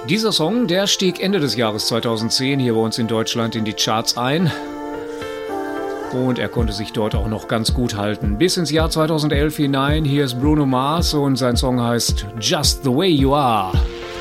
Dieser Song, der stieg Ende des Jahres 2010 hier bei uns in Deutschland in die Charts ein. Und er konnte sich dort auch noch ganz gut halten. Bis ins Jahr 2011 hinein. Hier ist Bruno Mars und sein Song heißt Just the Way You Are.